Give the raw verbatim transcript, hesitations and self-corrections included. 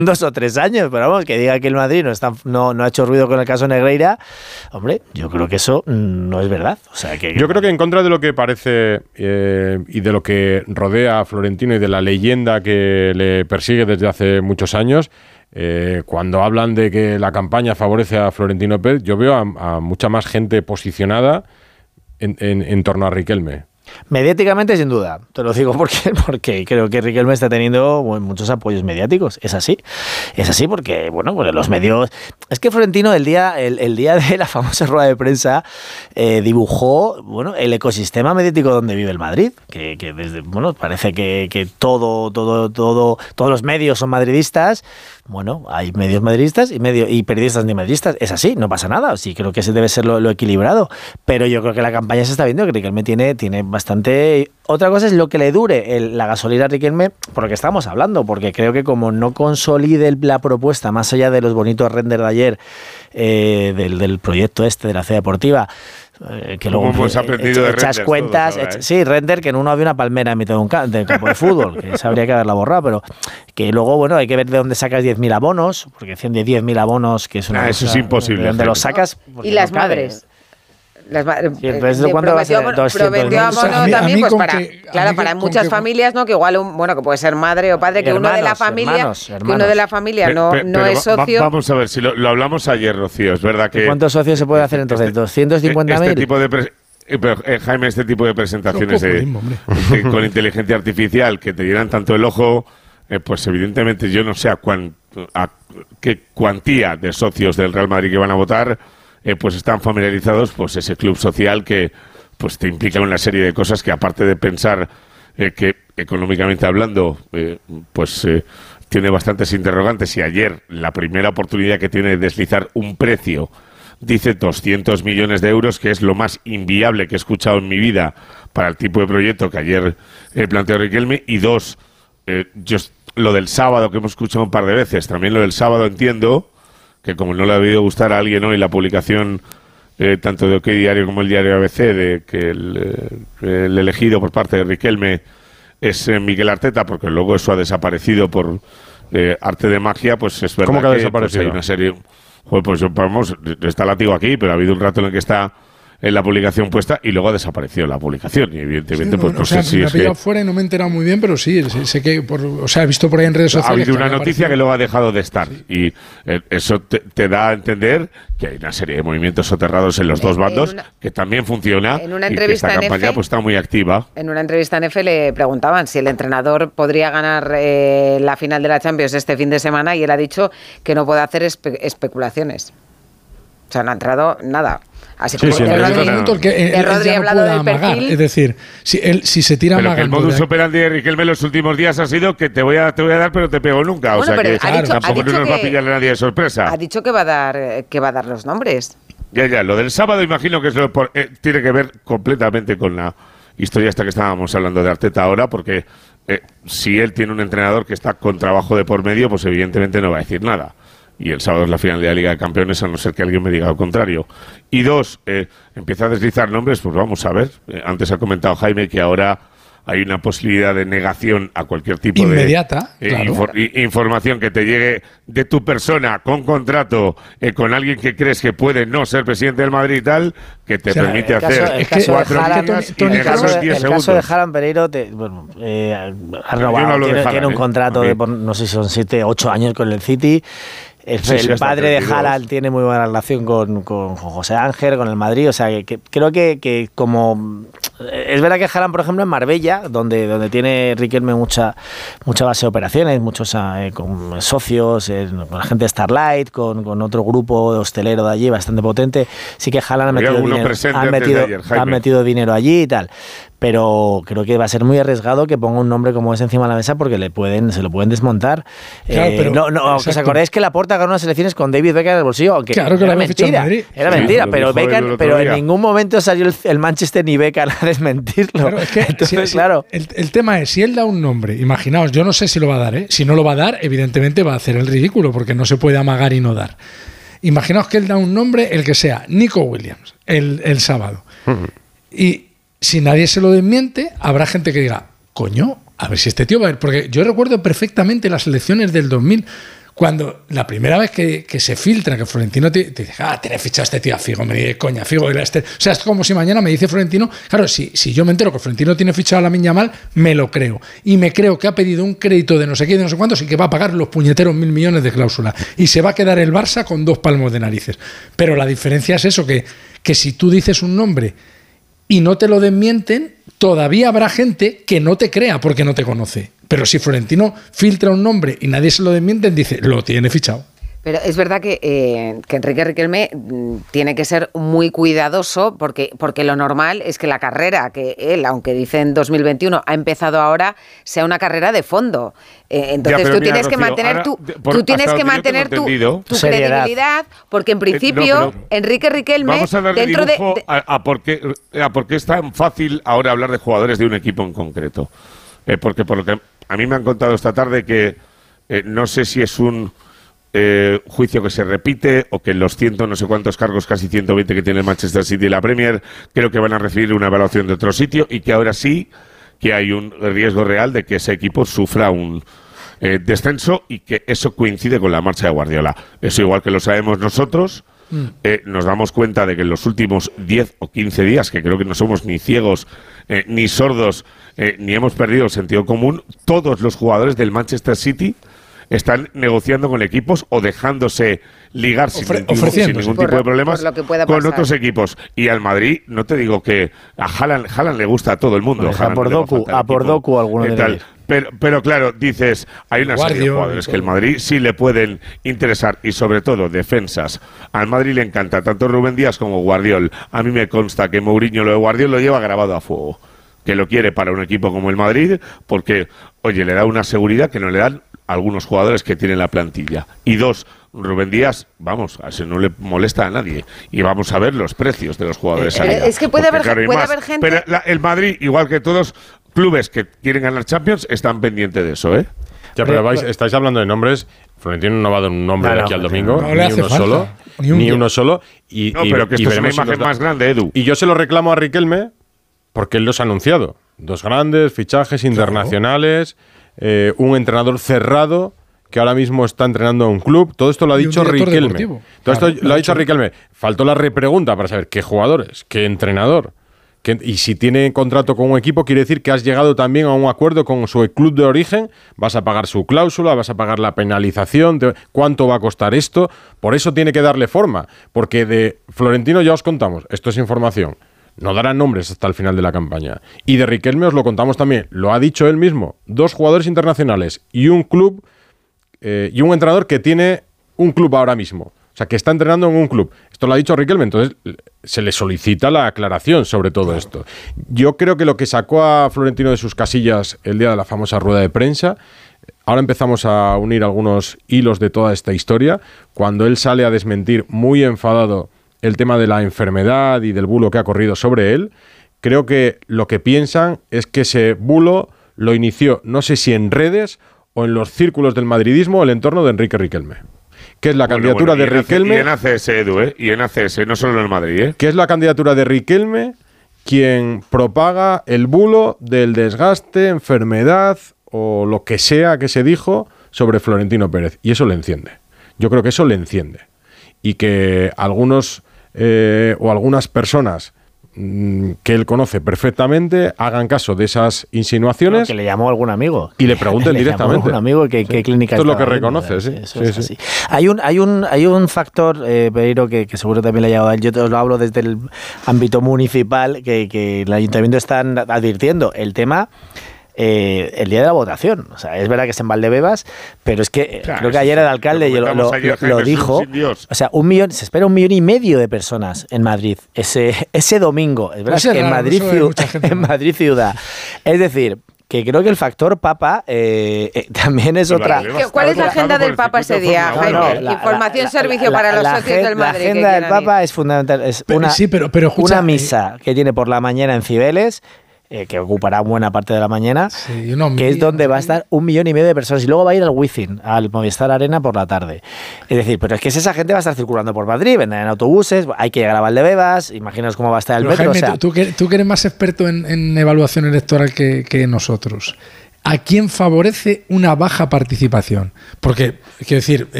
dos o tres años, pero vamos, que diga que el Madrid no, está, no, no ha hecho ruido con el caso Negreira, hombre, yo creo que eso no es verdad. O sea, que, yo creo que en contra de lo que parece eh, y de lo que rodea a Florentino y de la leyenda que le persigue desde hace muchos años, eh, cuando hablan de que la campaña favorece a Florentino Pérez, yo veo a, a mucha más gente posicionada en, en, en torno a Riquelme. Mediáticamente, sin duda, te lo digo porque, porque creo que Riquelme está teniendo bueno, muchos apoyos mediáticos, es así, es así porque, bueno, pues los medios, es que Florentino el día, el, el día de la famosa rueda de prensa eh, dibujó, bueno, el ecosistema mediático donde vive el Madrid, que, que desde, bueno, parece que, que todo, todo, todo, todos los medios son madridistas. Bueno, hay medios madridistas y medio y periodistas ni madridistas, es así, no pasa nada, sí creo que ese debe ser lo, lo equilibrado, pero yo creo que la campaña se está viendo que Riquelme tiene, tiene bastante. Otra cosa es lo que le dure el, la gasolina a Riquelme, por lo que estamos hablando, porque creo que como no consolide la propuesta, más allá de los bonitos renders de ayer, eh, del, del proyecto este de la C deportiva, Eh, que luego hemos aprendido he, de echas cuentas, ahora, ¿eh? ech, sí, render, que en uno había una palmera en mitad de un ca- de campo de fútbol, que se habría que haberla borrado, pero que luego, bueno, hay que ver de dónde sacas diez mil abonos, porque diez mil abonos, que es una ah, eso cosa, es imposible. de dónde los sacas. Y las no madres. Las ma- sí, entonces, ¿cuánto va a ser? Prometió abono o sea, también, pues para, que, claro, para muchas que, familias, ¿no? Que igual, un, bueno, que puede ser madre o padre, que hermanos, uno de la familia, hermanos, hermanos. que uno de la familia pero, no, pero, no pero es socio. Va, vamos a ver, si lo, lo hablamos ayer, Rocío, es verdad que... ¿Cuántos socios se puede hacer entonces? Este, ¿doscientos cincuenta mil? Este tipo de... Pre- Pero, eh, Jaime, este tipo de presentaciones de, de, con inteligencia artificial que te llenan tanto el ojo, eh, pues evidentemente yo no sé a, cuán, a qué cuantía de socios del Real Madrid que van a votar, eh, pues están familiarizados, pues ese club social que pues te implica una serie de cosas que aparte de pensar eh, que económicamente hablando, eh, pues eh, tiene bastantes interrogantes, y ayer la primera oportunidad que tiene de deslizar un precio dice doscientos millones de euros, que es lo más inviable que he escuchado en mi vida para el tipo de proyecto que ayer eh, planteó Riquelme. Y dos, eh, yo, lo del sábado, que hemos escuchado un par de veces, también lo del sábado entiendo que como no le ha debido gustar a alguien hoy la publicación eh, tanto de OK Diario como el diario A B C de que el, eh, el elegido por parte de Riquelme es eh, Mikel Arteta, porque luego eso ha desaparecido por eh, arte de magia, pues es verdad. ¿Cómo que ha que desaparecido? Pues, hay una serie... Joder, pues vamos, está látigo aquí, pero ha habido un rato en el que está en la publicación puesta y luego ha desaparecido la publicación. Y evidentemente, sí, no, pues no o sea, sé si me es ha pillado que... fuera y no me he enterado muy bien, pero sí, sé, sé que, por, o sea, he visto por ahí en redes sociales... Ha habido una que noticia que luego ha dejado de estar. Sí. Y eh, eso te, te da a entender que hay una serie de movimientos soterrados en los dos bandos, una, que también funciona, en una y entrevista que esta en campaña F, pues está muy activa. En una entrevista en F le preguntaban si el entrenador podría ganar eh, la final de la Champions este fin de semana, y él ha dicho que no puede hacer espe- especulaciones. O sea, no ha entrado nada. Así sí, como sí, que no, Rodri, no, que él, que Rodri él ha hablado no del amagar. perfil. Es decir, si, él, si se tira pero amagando... Que el modus de... operandi de Riquelme los últimos días ha sido que te voy a, te voy a dar, pero te pego nunca. Bueno, o sea que claro, dicho, tampoco nos que, va a pillar a nadie de sorpresa. Ha dicho que va a dar, que va a dar los nombres. Ya, ya. Lo del sábado imagino que es lo por, eh, tiene que ver completamente con la historia esta que estábamos hablando de Arteta ahora, porque eh, si él tiene un entrenador que está con trabajo de por medio, pues evidentemente no va a decir nada. Y el sábado es la final de la Liga de Campeones, a no ser que alguien me diga lo contrario. Y dos, eh, empieza a deslizar nombres, pues vamos a ver. Eh, antes ha comentado Jaime que ahora hay una posibilidad de negación a cualquier tipo inmediata, de eh, claro. infor- información que te llegue de tu persona con contrato, eh, con alguien que crees que puede no ser presidente del Madrid y tal, que te o sea, permite el hacer caso, el caso cuatro de Haaland, líneas y el negarlos caso de, diez el segundos. caso de Haaland Pereiro, te, bueno, eh, ha renovado, no hablo de tiene, Haaland, tiene un ¿eh? contrato de, por, no sé si son siete, ocho años con el City. El, Sí, sí, el padre de treinta y dos. Haaland tiene muy buena relación con, con José Ángel, con el Madrid, o sea que, que creo que, que como es verdad que Haaland, por ejemplo, en Marbella, donde donde tiene Riquelme mucha mucha base de operaciones, muchos eh, con socios, eh, con la gente de Starlight, con, con otro grupo hostelero de allí bastante potente, sí que Haaland ha metido, dinero, ha, metido, ayer, ha metido dinero allí y tal. Pero creo que va a ser muy arriesgado que ponga un nombre como ese encima de la mesa, porque le pueden se lo pueden desmontar. Claro, eh, pero, no, no, ¿os acordáis que Laporta ganó unas elecciones con David Beckham en el bolsillo? Aunque claro que era lo había fichado en mentira, Madrid. era Sí, mentira, lo pero dijo Beckham, el otro pero día. en ningún momento salió el, el Manchester ni Beckham a desmentirlo. Claro, es que Entonces, si, claro. El, el tema es, si él da un nombre, imaginaos, yo no sé si lo va a dar, ¿eh? Si no lo va a dar, evidentemente va a hacer el ridículo, porque no se puede amagar y no dar. Imaginaos que él da un nombre, el que sea, Nico Williams, el, el sábado. Uh-huh. Y si nadie se lo desmiente, habrá gente que diga, coño, a ver si este tío va a ir. Porque yo recuerdo perfectamente las elecciones del dos mil, Cuando la primera vez que, que se filtra que Florentino te, te dice, ah, tenés fichado a este tío a Figo, me dice, coña, Figo era este. O sea, es como si mañana me dice Florentino, claro, si, si yo me entero que Florentino tiene fichado a Lamine Yamal, me lo creo. Y me creo que ha pedido un crédito de no sé qué, de no sé cuántos, y que va a pagar los puñeteros mil millones de cláusula. Y se va a quedar el Barça con dos palmos de narices. Pero la diferencia es eso, que, que si tú dices un nombre y no te lo desmienten, todavía habrá gente que no te crea porque no te conoce. Pero si Florentino filtra un nombre y nadie se lo desmiente, dice, lo tiene fichado. Pero es verdad que, eh, que Enrique Riquelme mm, tiene que ser muy cuidadoso porque, porque lo normal es que la carrera que él, aunque dice en dos mil veintiuno, ha empezado ahora, sea una carrera de fondo. Eh, entonces ya, tú, mira, tienes Rocío, mantener ahora, tu, por, tú tienes que mantener tu, tu credibilidad porque en principio eh, no, Enrique Riquelme vamos a darle dentro dibujo de, de a, a, por qué, a por qué es tan fácil ahora hablar de jugadores de un equipo en concreto. Eh, porque por lo que a mí me han contado esta tarde que eh, no sé si es un eh, juicio que se repite o que los ciento no sé cuántos cargos, casi ciento veinte que tiene el Manchester City y la Premier, creo que van a recibir una evaluación de otro sitio y que ahora sí que hay un riesgo real de que ese equipo sufra un eh, descenso y que eso coincide con la marcha de Guardiola. Eso igual que lo sabemos nosotros. Eh, nos damos cuenta de que en los últimos diez o quince días, que creo que no somos ni ciegos eh, ni sordos, eh, ni hemos perdido el sentido común, todos los jugadores del Manchester City están negociando con equipos o dejándose ligar sin, Ofre ningún, sin ningún tipo de problemas con otros equipos. Y al Madrid, no te digo que a Haaland, Haaland le gusta a todo el mundo. Pues a por Doku, a por Doku alguno de ellos. Pero, pero claro, dices, hay una serie de jugadores que el Madrid sí le pueden interesar y sobre todo defensas. Al Madrid le encanta tanto Rubén Díaz como Guardiol. A mí me consta que Mourinho lo de Guardiol lo lleva grabado a fuego. Que lo quiere para un equipo como el Madrid porque, oye, le da una seguridad que no le dan algunos jugadores que tienen la plantilla. Y dos, Rubén Díaz, vamos, a eso no le molesta a nadie. Y vamos a ver los precios de los jugadores. Eh, es que puede, porque, haber, claro, puede haber gente... Pero la, el Madrid, igual que todos clubes que quieren ganar Champions, están pendientes de eso, ¿eh? Ya, pero vais, estáis hablando de nombres. Florentino no va a dar un nombre no, aquí no, al domingo, no ni uno falta. solo. Ni, un ni uno solo. Y, no, y, pero que esto y es una imagen más grande, Edu. Y yo se lo reclamo a Riquelme porque él los ha anunciado. Dos grandes fichajes internacionales, claro. eh, un entrenador cerrado que ahora mismo está entrenando a un club. Todo esto lo ha dicho Riquelme. Deportivo. Todo claro, esto lo ha dicho Riquelme. Faltó la repregunta para saber qué jugadores, qué entrenador. Qué, y si tiene contrato con un equipo, quiere decir que has llegado también a un acuerdo con su club de origen. Vas a pagar su cláusula, vas a pagar la penalización. Te, ¿Cuánto va a costar esto? Por eso tiene que darle forma. Porque de Florentino ya os contamos. Esto es información. No darán nombres hasta el final de la campaña. Y de Riquelme os lo contamos también. Lo ha dicho él mismo. Dos jugadores internacionales y un club eh, y un entrenador que tiene un club ahora mismo. O sea, que está entrenando en un club. Esto lo ha dicho Riquelme, entonces se le solicita la aclaración sobre todo claro. esto. Yo creo que lo que sacó a Florentino de sus casillas el día de la famosa rueda de prensa, ahora empezamos a unir algunos hilos de toda esta historia, cuando él sale a desmentir muy enfadado el tema de la enfermedad y del bulo que ha corrido sobre él, creo que lo que piensan es que ese bulo lo inició, no sé si en redes o en los círculos del madridismo, el entorno de Enrique Riquelme. Que es la bueno, candidatura bueno, de Riquelme. Y en A C S, Edu, ¿eh? Y en A C S, no solo en el Madrid, ¿eh? Que es la candidatura de Riquelme quien propaga el bulo del desgaste, enfermedad o lo que sea que se dijo sobre Florentino Pérez. Y eso le enciende. Yo creo que eso le enciende. Y que algunos eh, o algunas personas mmm, que él conoce perfectamente hagan caso de esas insinuaciones. No, que le llamó a algún amigo. Y le pregunten le directamente. Llamó a algún amigo que, sí. qué clínica Esto es lo que viendo, reconoce, sí. Eso sí, es sí. así. Hay un, hay un, hay un factor, eh, Pereiro, que, que seguro también le ha llegado a él. Yo te lo hablo desde el ámbito municipal, que, que el ayuntamiento está advirtiendo. El tema... Eh, el día de la votación, o sea, es verdad que es en Valdebebas, pero es que claro, creo que ayer el alcalde lo, lo, lo, ayer, lo dijo, o sea, un millón, se espera un millón y medio de personas en Madrid ese, ese domingo, es verdad, pues en, raro, Madrid, ciudad, en Madrid ciudad, es decir, que creo que el factor Papa eh, eh, también es otra... Vale, ¿cuál es la agenda del Papa ese día, Jaime? No, la, Información, la, servicio la, para la, los socios la, del Madrid. La agenda del Papa es fundamental, es pero, una, sí, pero, pero, escucha, una misa que tiene por la mañana en Cibeles, Eh, que ocupará buena parte de la mañana, sí, no, que es donde va a estar un millón y medio de personas y luego va a ir al Wizzing, al Movistar Arena por la tarde. Es decir, pero es que esa gente va a estar circulando por Madrid, vendrán en autobuses, hay que llegar a Valdebebas, imaginaos cómo va a estar el pero metro. Jaime, o sea, tú, tú, que, tú que eres más experto en, en evaluación electoral que, que nosotros, ¿a quién favorece una baja participación? Porque, quiero decir,